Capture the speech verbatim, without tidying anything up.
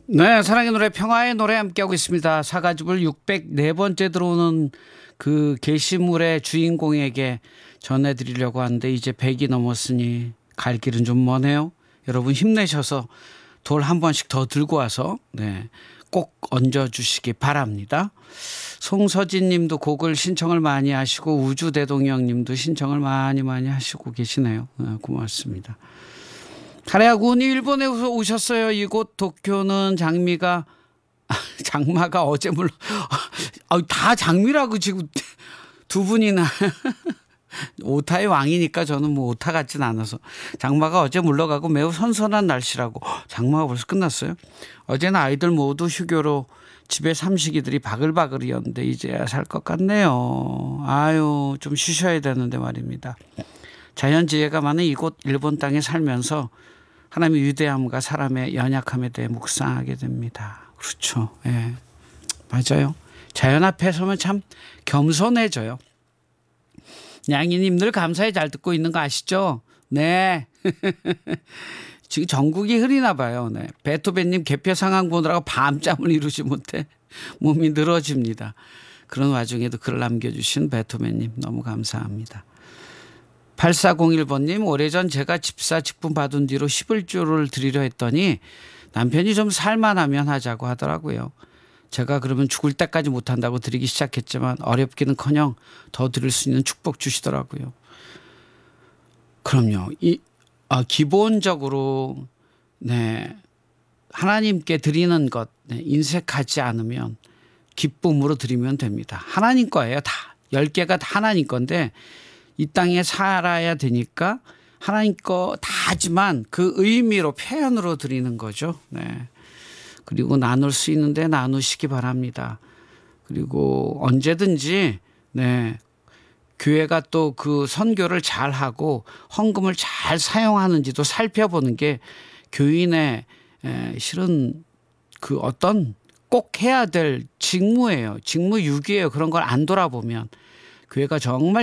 네, 사랑의 노래 평화의 노래 함께하고 있습니다. 사가지불 육백사 번째 들어오는 그 게시물의 주인공에게 전해드리려고 하는데 이제 백이 넘었으니 갈 길은 좀 머네요. 여러분 힘내셔서 돌 한 번씩 더 들고 와서 네, 꼭 얹어주시기 바랍니다. 송서진 님도 곡을 신청을 많이 하시고 우주대동형 님도 신청을 많이 많이 하시고 계시네요. 네, 고맙습니다. 카레아군이 일본에 오셨어요. 이곳 도쿄는 장미가 장마가 어제 물러 다 장미라고 지금 두 분이나 오타의 왕이니까 저는 뭐 오타 같진 않아서 장마가 어제 물러가고 매우 선선한 날씨라고. 장마가 벌써 끝났어요. 어제는 아이들 모두 휴교로 집에 삼식이들이 바글바글이었는데 이제야 살 것 같네요. 아유 좀 쉬셔야 되는데 말입니다. 자연지혜가 많은 이곳 일본 땅에 살면서 하나님의 위대함과 사람의 연약함에 대해 묵상하게 됩니다. 그렇죠. 예. 맞아요. 자연 앞에 서면 참 겸손해져요. 양이님 늘 감사히 잘 듣고 있는 거 아시죠? 네. 지금 전국이 흐리나 봐요. 네. 베토벤님 개표 상황 보느라고 밤잠을 이루지 못해 몸이 늘어집니다. 그런 와중에도 글을 남겨주신 베토벤님 너무 감사합니다. 팔사공일 번님 오래전 제가 집사 직분 받은 뒤로 십일조를 드리려 했더니 남편이 좀 살만하면 하자고 하더라고요. 제가 그러면 죽을 때까지 못한다고 드리기 시작했지만 어렵기는커녕 더 드릴 수 있는 축복 주시더라고요. 그럼요. 이 아, 기본적으로 네, 하나님께 드리는 것 네, 인색하지 않으면 기쁨으로 드리면 됩니다. 하나님 거예요. 다. 열 개가 다 하나님 건데 이 땅에 살아야 되니까 하나님 거 다 하지만 그 의미로 표현으로 드리는 거죠. 네. 그리고 나눌 수 있는데 나누시기 바랍니다. 그리고 언제든지 네. 교회가 또 그 선교를 잘 하고 헌금을 잘 사용하는지도 살펴보는 게 교인의 에, 실은 그 어떤 꼭 해야 될 직무예요. 직무유기예요. 그런 걸 안 돌아보면 교회가 정말